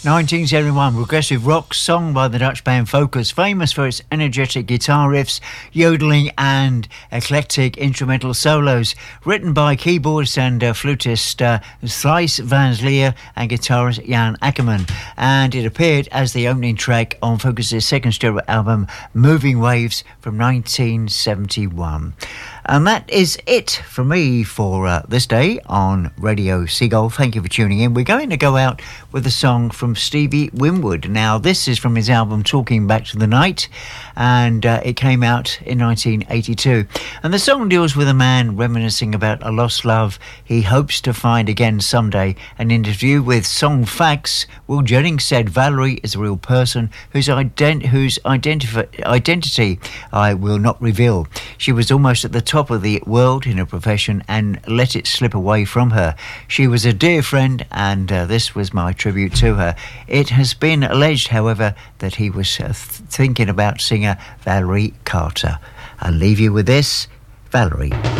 1971, progressive rock song by the Dutch band Focus, famous for its energetic guitar riffs, yodeling and eclectic instrumental solos, written by keyboardist and flutist Thijs van Leer and guitarist Jan Ackerman, and it appeared as the opening track on Focus's second studio album, Moving Waves, from 1971. And that is it from me for this day on Radio Seagull. Thank you for tuning in. We're going to go out with a song from Stevie Winwood. Now, this is from his album Talking Back to the Night, and it came out in 1982. And the song deals with a man reminiscing about a lost love he hopes to find again someday. An interview with Song Facts, Will Jennings said Valerie is a real person whose identity I will not reveal. She was almost at the top of the world in her profession and let it slip away from her. She was a dear friend, and this was my tribute to her. It has been alleged, however, that he was thinking about singer Valerie Carter. I'll leave you with this, Valerie.